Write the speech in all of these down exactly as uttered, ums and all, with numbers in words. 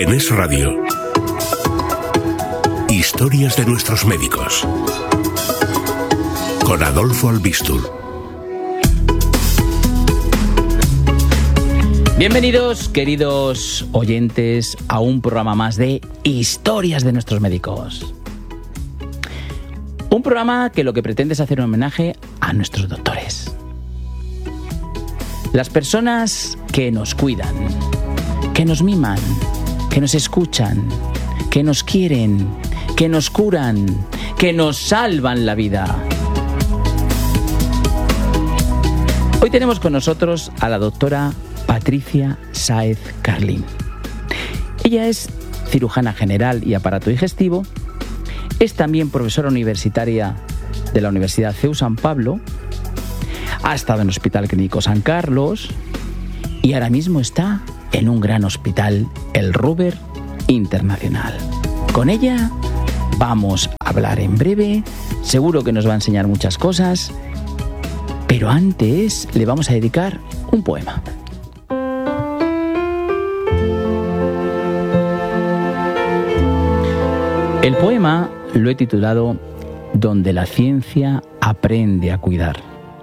En Es Radio, historias de nuestros médicos, con Adolfo Albistur. Bienvenidos, queridos oyentes, a un programa más de Historias de nuestros médicos. Un programa que lo que pretende es hacer un homenaje a nuestros doctores. Las personas que nos cuidan, que nos miman, que nos escuchan, que nos quieren, que nos curan, que nos salvan la vida. Hoy tenemos con nosotros a la doctora Patricia Sáez Carlín. Ella es cirujana general y aparato digestivo, es también profesora universitaria de la Universidad C E U San Pablo, ha estado en el Hospital Clínico San Carlos y ahora mismo está en un gran hospital, el Ruber Internacional. Con ella vamos a hablar en breve, seguro que nos va a enseñar muchas cosas, pero antes le vamos a dedicar un poema. El poema lo he titulado Donde la ciencia aprende a cuidar.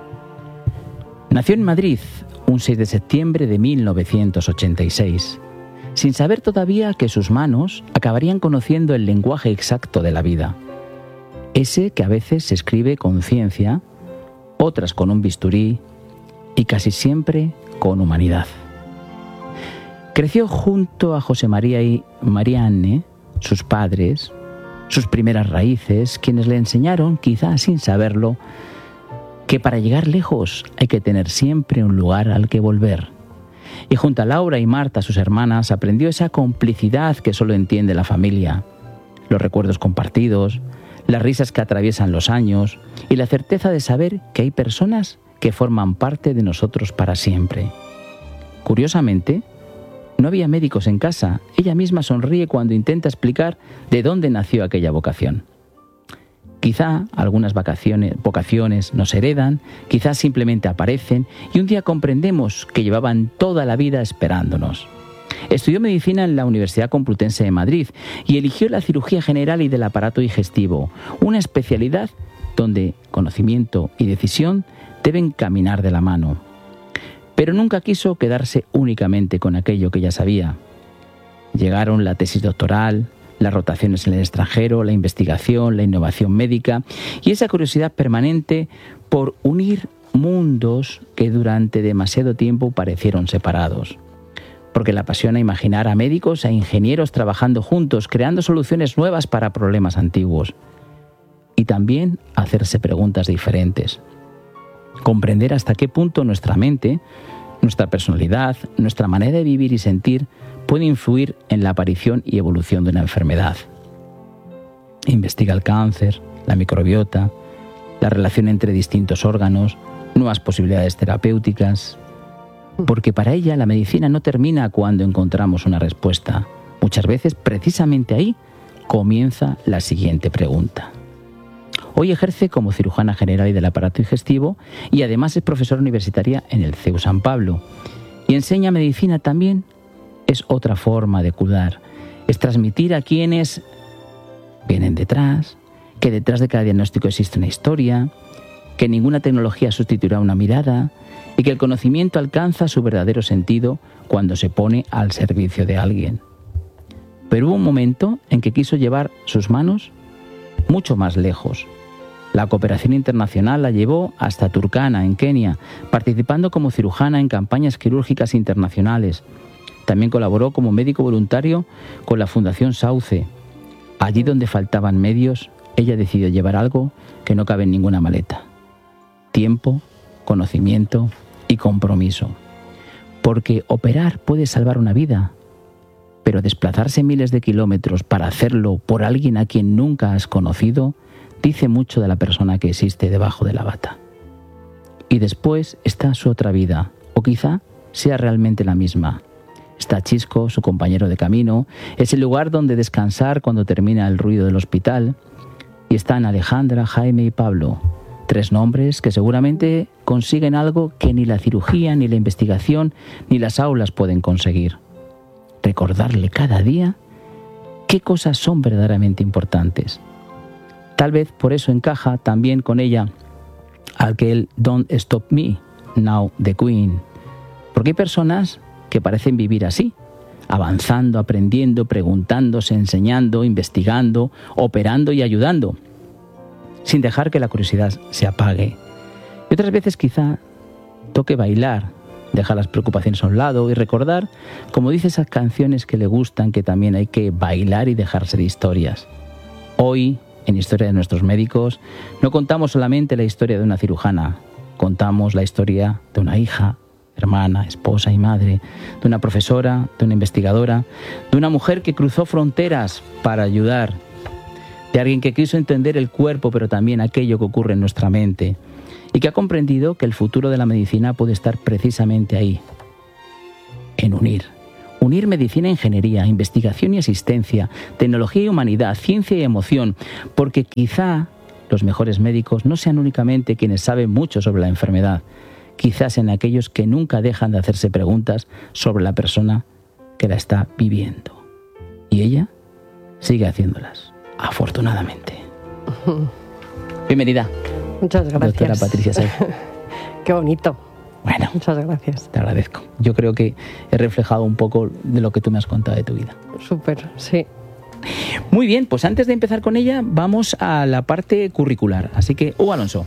Nació en Madrid un seis de septiembre de mil novecientos ochenta y seis, sin saber todavía que sus manos acabarían conociendo el lenguaje exacto de la vida, ese que a veces se escribe con ciencia, otras con un bisturí y casi siempre con humanidad. Creció junto a José María y María Anne, sus padres, sus primeras raíces, quienes le enseñaron, quizás sin saberlo, que para llegar lejos hay que tener siempre un lugar al que volver. Y junto a Laura y Marta, sus hermanas, aprendió esa complicidad que solo entiende la familia, los recuerdos compartidos, las risas que atraviesan los años y la certeza de saber que hay personas que forman parte de nosotros para siempre. Curiosamente, no había médicos en casa. Ella misma sonríe cuando intenta explicar de dónde nació aquella vocación. Quizá algunas vacaciones, vocaciones nos heredan, quizá simplemente aparecen y un día comprendemos que llevaban toda la vida esperándonos. Estudió medicina en la Universidad Complutense de Madrid y eligió la cirugía general y del aparato digestivo, una especialidad donde conocimiento y decisión deben caminar de la mano. Pero nunca quiso quedarse únicamente con aquello que ya sabía. Llegaron la tesis doctoral, las rotaciones en el extranjero, la investigación, la innovación médica y esa curiosidad permanente por unir mundos que durante demasiado tiempo parecieron separados. Porque la apasiona imaginar a médicos e ingenieros trabajando juntos, creando soluciones nuevas para problemas antiguos. Y también hacerse preguntas diferentes. Comprender hasta qué punto nuestra mente, nuestra personalidad, nuestra manera de vivir y sentir puede influir en la aparición y evolución de una enfermedad. Investiga el cáncer, la microbiota, la relación entre distintos órganos, nuevas posibilidades terapéuticas. Porque para ella la medicina no termina cuando encontramos una respuesta. Muchas veces, precisamente ahí, comienza la siguiente pregunta. Hoy ejerce como cirujana general y del aparato digestivo y además es profesora universitaria en el C E U San Pablo. Y enseña medicina también. Es otra forma de cuidar, es transmitir a quienes vienen detrás, que detrás de cada diagnóstico existe una historia, que ninguna tecnología sustituirá una mirada y que el conocimiento alcanza su verdadero sentido cuando se pone al servicio de alguien. Pero hubo un momento en que quiso llevar sus manos mucho más lejos. La cooperación internacional la llevó hasta Turkana, en Kenia, participando como cirujana en campañas quirúrgicas internacionales. También colaboró como médico voluntario con la Fundación Sauce. Allí donde faltaban medios, ella decidió llevar algo que no cabe en ninguna maleta. Tiempo, conocimiento y compromiso. Porque operar puede salvar una vida, pero desplazarse miles de kilómetros para hacerlo por alguien a quien nunca has conocido, dice mucho de la persona que existe debajo de la bata. Y después está su otra vida, o quizá sea realmente la misma. Está Chisco, su compañero de camino, es el lugar donde descansar cuando termina el ruido del hospital. Y están Alejandra, Jaime y Pablo, tres nombres que seguramente consiguen algo que ni la cirugía, ni la investigación, ni las aulas pueden conseguir. recordarle cada día qué cosas son verdaderamente importantes. Tal vez por eso encaja también con ella aquel Don't Stop Me, Now the Queen. Porque hay personas que parecen vivir así, avanzando, aprendiendo, preguntándose, enseñando, investigando, operando y ayudando, sin dejar que la curiosidad se apague. Y otras veces quizá toque bailar, dejar las preocupaciones a un lado y recordar, como dice esas canciones que le gustan, que también hay que bailar y dejarse de historias. Hoy, en Historia de nuestros médicos, no contamos solamente la historia de una cirujana, contamos la historia de una hija, hermana, esposa y madre, de una profesora, de una investigadora, de una mujer que cruzó fronteras para ayudar, de alguien que quiso entender el cuerpo, pero también aquello que ocurre en nuestra mente, y que ha comprendido que el futuro de la medicina puede estar precisamente ahí, en unir. Unir medicina e ingeniería, investigación y asistencia, tecnología y humanidad, ciencia y emoción, porque quizá los mejores médicos no sean únicamente quienes saben mucho sobre la enfermedad, quizás sean aquellos que nunca dejan de hacerse preguntas sobre la persona que la está viviendo. Y ella sigue haciéndolas, afortunadamente. Bienvenida. Muchas gracias. Doctora Patricia Saez. Qué bonito. Bueno, muchas gracias. Te agradezco. Yo creo que he reflejado un poco de lo que tú me has contado de tu vida. Súper, sí. Muy bien, pues antes de empezar con ella, vamos a la parte curricular. Así que, Hugo Alonso.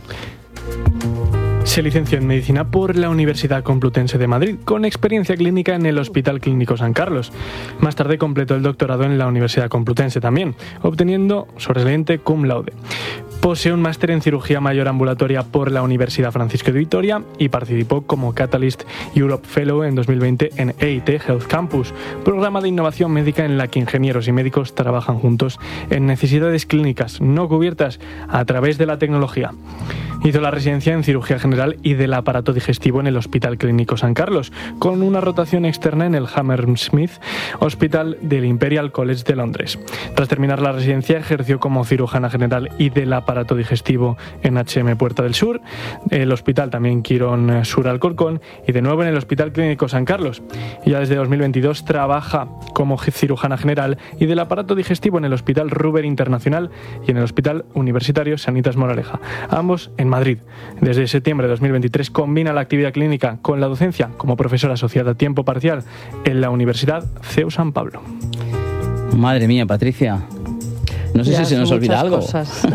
Se licenció en Medicina por la Universidad Complutense de Madrid, con experiencia clínica en el Hospital Clínico San Carlos. Más tarde completó el doctorado en la Universidad Complutense también, obteniendo sobresaliente cum laude. Posee un máster en cirugía mayor ambulatoria por la Universidad Francisco de Vitoria y participó como Catalyst Europe Fellow en dos mil veinte en E I T Health Campus, programa de innovación médica en la que ingenieros y médicos trabajan juntos en necesidades clínicas no cubiertas a través de la tecnología. Hizo la residencia en cirugía general y del aparato digestivo en el Hospital Clínico San Carlos, con una rotación externa en el Hammersmith Hospital del Imperial College de Londres. Tras terminar la residencia, ejerció como cirujana general y del aparato digestivo en H M Puerta del Sur, el Hospital también Quirón Sur Alcorcón y de nuevo en el Hospital Clínico San Carlos. Y ya desde dos mil veintidós trabaja como cirujana general y del aparato digestivo en el Hospital Ruber Internacional y en el Hospital Universitario Sanitas Moraleja, ambos en Madrid. Desde septiembre de dos mil veintitrés combina la actividad clínica con la docencia como profesora asociada a tiempo parcial en la Universidad C E U San Pablo. Madre mía, Patricia. No sé ya si se nos olvida algo. Cosas.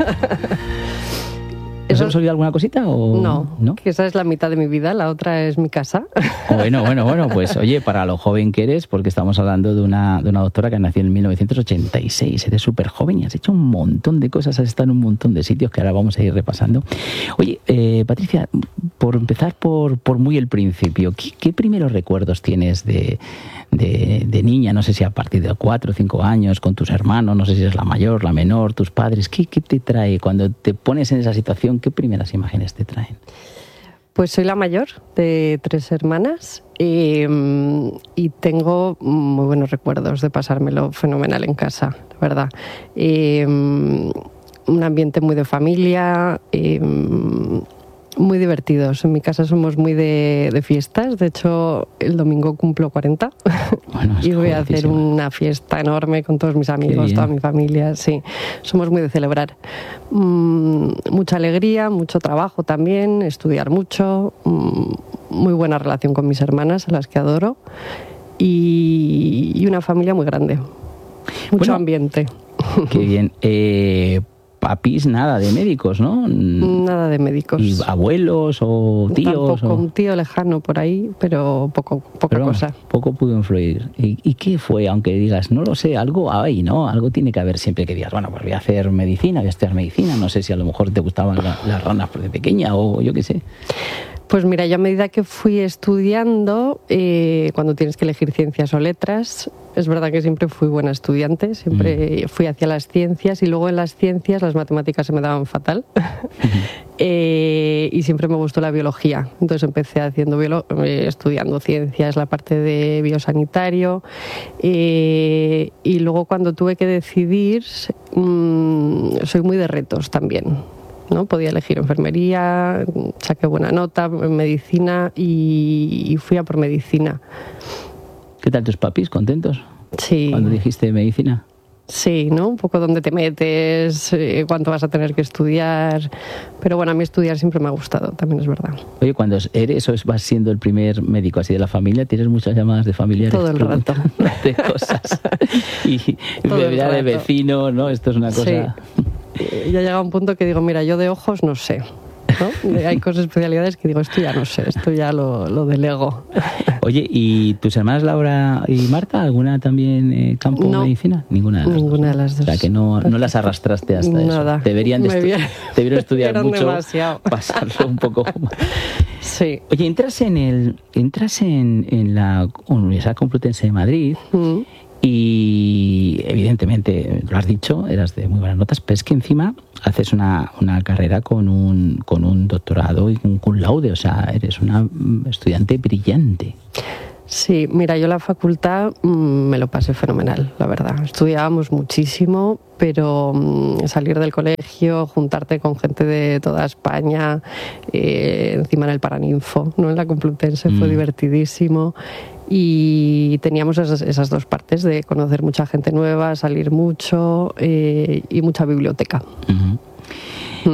¿Nos hemos olvidado alguna cosita o no, no? Que esa es la mitad de mi vida, la otra es mi casa. Bueno, bueno, bueno, pues oye, para lo joven que eres, porque estamos hablando de una, de una doctora que nació en mil novecientos ochenta y seis, eres súper joven y has hecho un montón de cosas, has estado en un montón de sitios que ahora vamos a ir repasando. Oye, eh, Patricia, por empezar por, por muy el principio, ¿qué, qué primeros recuerdos tienes de, de, de niña? No sé si a partir de cuatro o cinco años, con tus hermanos, no sé si eres la mayor, la menor, tus padres, ¿qué, qué te trae cuando te pones en esa situación? ¿Qué primeras imágenes te traen? Pues soy la mayor de tres hermanas y, y tengo muy buenos recuerdos de pasármelo fenomenal en casa, la verdad. Y, un ambiente muy de familia, y, muy divertidos. En mi casa somos muy de, de fiestas. De hecho, el domingo cumplo cuarenta. Bueno, y voy a hacer una fiesta enorme con todos mis amigos, toda mi familia. Sí, somos muy de celebrar. Mm, mucha alegría, mucho trabajo también, estudiar mucho, mm, muy buena relación con mis hermanas, a las que adoro, y, y una familia muy grande. Mucho bueno, ambiente. Qué bien. Eh... Papis, nada de médicos, ¿no? Nada de médicos. ¿Y abuelos o tíos? Tampoco, o... un tío lejano por ahí, pero poco, poca pero, cosa. Poco pudo influir. ¿Y, ¿Y qué fue? Aunque digas, no lo sé, algo hay, ¿no? Algo tiene que haber siempre que digas, bueno, pues voy a hacer medicina, voy a estudiar medicina, no sé si a lo mejor te gustaban la, las ranas de pequeña o yo qué sé. Pues mira, yo a medida que fui estudiando, eh, cuando tienes que elegir ciencias o letras, es verdad que siempre fui buena estudiante, siempre mm. fui hacia las ciencias y luego en las ciencias las matemáticas se me daban fatal mm-hmm. eh, y siempre me gustó la biología. Entonces empecé haciendo biolo- eh, estudiando ciencias, la parte de biosanitario eh, y luego cuando tuve que decidir, mmm, soy muy de retos también. ¿No? Podía elegir enfermería, saqué buena nota en medicina y, y fui a por medicina. ¿Qué tal tus papis? ¿Contentos? Sí. Cuando dijiste medicina. Sí, ¿no? Un poco dónde te metes, eh, cuánto vas a tener que estudiar. Pero bueno, a mí estudiar siempre me ha gustado, también es verdad. Oye, cuando eres o vas siendo el primer médico así de la familia, tienes muchas llamadas de familiares. Todo el rato. De cosas. Y bebida de vecinos, ¿no? Esto es una cosa... Sí. Ya llega un punto que digo, mira, yo de ojos no sé, ¿no? Hay cosas, especialidades que digo, esto ya no sé, esto ya lo, lo delego. Oye, ¿y tus hermanas Laura y Marta, alguna también eh, campo no, medicina? Ninguna de las ninguna dos. de las dos. O sea, que no, no las arrastraste hasta Nada. eso. Deberían, de estu debieron estudiar mucho, demasiado. pasarlo un poco. Sí. Oye, entras en el entras en, en la Universidad Complutense de Madrid mm. y evidentemente, lo has dicho, eras de muy buenas notas, pero es que encima haces una, una carrera con un, con un doctorado y un cum laude, o sea, eres una estudiante brillante. Sí, mira, yo la facultad mmm, me lo pasé fenomenal, la verdad. Estudiábamos muchísimo, pero mmm, salir del colegio, juntarte con gente de toda España, eh, encima en el Paraninfo, ¿no? En la Complutense mm. fue divertidísimo. Y teníamos esas, esas dos partes de conocer mucha gente nueva, salir mucho eh, y mucha biblioteca. Uh-huh. mm.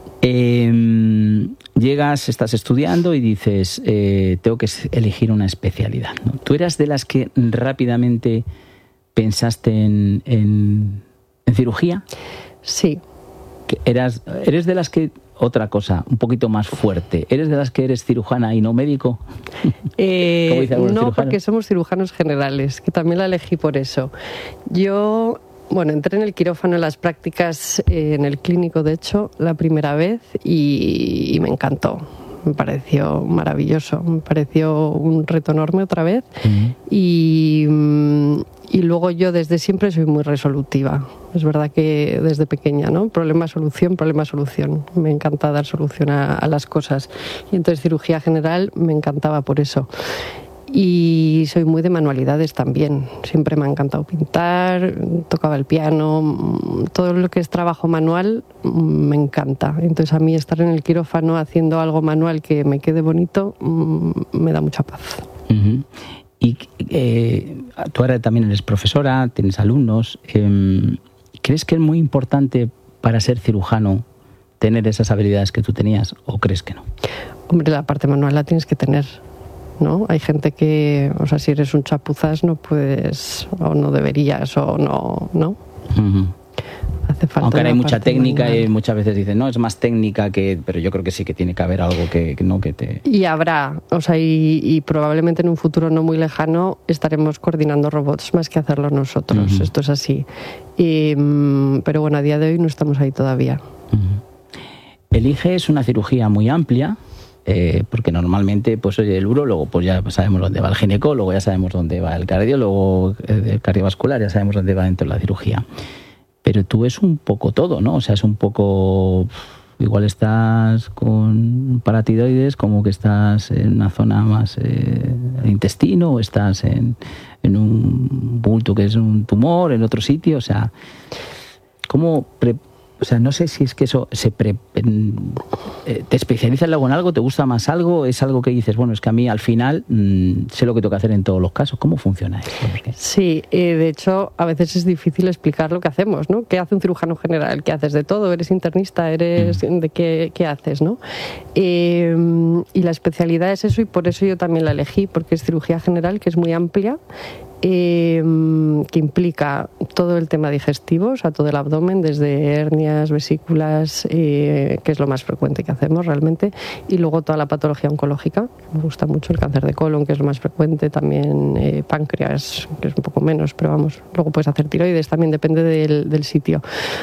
eh, llegas, estás estudiando y dices, eh, tengo que elegir una especialidad, ¿no? ¿Tú eras de las que rápidamente pensaste en, en, en cirugía? Sí. Eras, ¿Eres de las que... Otra cosa, un poquito más fuerte. ¿Eres de las que eres cirujana y no médico? Eh, no, cirujanos? Porque somos cirujanos generales, que también la elegí por eso. Yo, bueno, entré en el quirófano en las prácticas, eh, en el clínico, de hecho, la primera vez y, y me encantó. Me pareció maravilloso, me pareció un reto enorme otra vez. Uh-huh. y, y luego yo desde siempre soy muy resolutiva. Es verdad que desde pequeña, ¿no? Problema-solución, problema-solución. Me encanta dar solución a, a las cosas. Y entonces cirugía general me encantaba por eso. Y soy muy de manualidades también. Siempre me ha encantado pintar, tocaba el piano, todo lo que es trabajo manual me encanta. Entonces a mí estar en el quirófano haciendo algo manual que me quede bonito me da mucha paz. Uh-huh. Y eh, tú ahora también eres profesora, tienes alumnos. Eh, ¿Crees que es muy importante para ser cirujano tener esas habilidades que tú tenías o crees que no? Hombre, la parte manual la tienes que tener, ¿no? Hay gente que, o sea, si eres un chapuzas no puedes, o no deberías, o no, ¿no? Uh-huh. Hace falta. Aunque hay mucha técnica manual. Y muchas veces dicen, no, es más técnica que... Pero yo creo que sí que tiene que haber algo que, que no, que te... Y habrá, o sea, y, y probablemente en un futuro no muy lejano estaremos coordinando robots más que hacerlo nosotros. Uh-huh. Esto es así. Y, pero bueno, a día de hoy no estamos ahí todavía. Uh-huh. Eliges una cirugía muy amplia, eh, porque normalmente, pues oye, el urólogo, pues ya sabemos dónde va el ginecólogo, ya sabemos dónde va el cardiólogo, el cardiovascular, ya sabemos dónde va dentro de la cirugía. Pero tú es un poco todo, ¿no? O sea, es un poco... Igual estás con paratiroides, como que estás en una zona más eh, intestino, o estás en, en un bulto que es un tumor, en otro sitio. O sea, ¿cómo... Pre O sea, no sé si es que eso se pre te especializas luego en algo, te gusta más algo, es algo que dices, bueno, es que a mí al final mmm, sé lo que tengo que hacer en todos los casos. ¿Cómo funciona eso? Sí, eh, de hecho, a veces es difícil explicar lo que hacemos, ¿no? ¿Qué hace un cirujano general? ¿Qué haces de todo? ¿Eres internista? ¿Eres mm. de qué, qué haces, no? Eh, y la especialidad es eso y por eso yo también la elegí, porque es cirugía general, que es muy amplia. Eh, que implica todo el tema digestivo, o sea, todo el abdomen, desde hernias, vesículas, eh, que es lo más frecuente que hacemos realmente, y luego toda la patología oncológica. Me gusta mucho el cáncer de colon, que es lo más frecuente, también eh, páncreas, que es un poco menos, pero vamos, luego puedes hacer tiroides, también depende del, del sitio.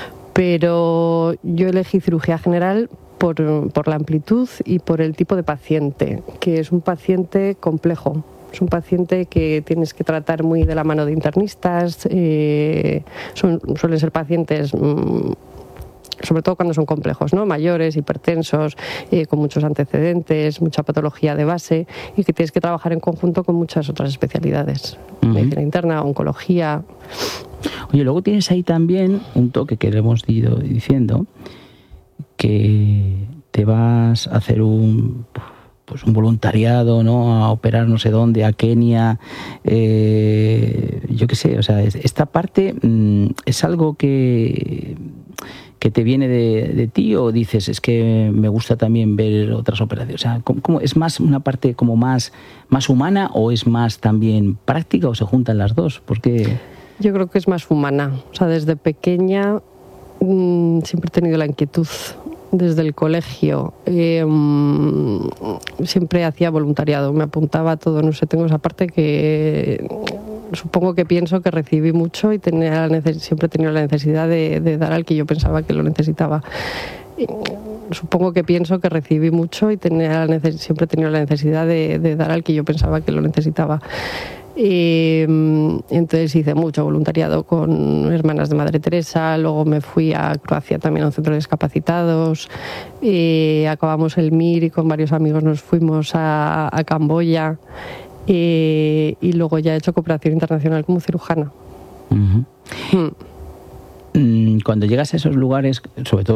Pero yo elegí cirugía general por, por la amplitud y por el tipo de paciente, que es un paciente complejo. Es un paciente que tienes que tratar muy de la mano de internistas, eh, son, suelen ser pacientes, mmm, sobre todo cuando son complejos, ¿no? Mayores, hipertensos, eh, con muchos antecedentes, mucha patología de base y que tienes que trabajar en conjunto con muchas otras especialidades, uh-huh. medicina interna, oncología. Oye, luego tienes ahí también un toque que le hemos ido diciendo, que te vas a hacer un... pues un voluntariado, ¿no? A operar no sé dónde, a Kenia, eh, yo qué sé, o sea, esta parte mmm, es algo que, que te viene de, de ti, o dices, es que me gusta también ver otras operaciones. O sea, ¿cómo, cómo, ¿es más una parte como más, más humana o es más también práctica o se juntan las dos? ¿Por qué? Yo creo que es más humana. O sea, desde pequeña mmm, siempre he tenido la inquietud. Desde el colegio eh, siempre hacía voluntariado, me apuntaba a todo, no sé, tengo esa parte que supongo que pienso que recibí mucho y tenía la neces- siempre he tenido la necesidad de, de dar al que yo pensaba que lo necesitaba. Y supongo que pienso que recibí mucho y tenía la neces- siempre he tenido la necesidad de, de dar al que yo pensaba que lo necesitaba. Y entonces hice mucho voluntariado con Hermanas de Madre Teresa, luego me fui a Croacia también a un centro de discapacitados, y acabamos el M I R y con varios amigos nos fuimos a, a Camboya, y, y luego ya he hecho cooperación internacional como cirujana. Uh-huh. Hmm. Cuando llegas a esos lugares, sobre todo